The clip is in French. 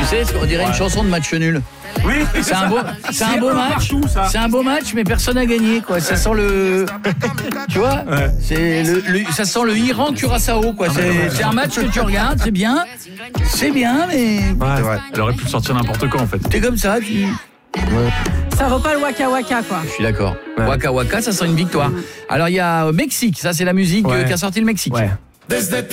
sais, on dirait une chanson de match nul. Oui, C'est un beau match. Partout, ça. C'est un beau match, mais personne n'a gagné, quoi. Ça sent le, tu vois, c'est ça sent le Iran Curaçao, quoi. C'est un match que tu regardes, c'est bien, mais Elle aurait pu le sortir n'importe quand en fait. t'es comme ça, tu. Ça vaut pas le Waka Waka, quoi. Je suis d'accord. Waka Waka, ça sent une victoire. Alors il y a Mexique, ça c'est la musique qu'a sorti le Mexique. Ouais.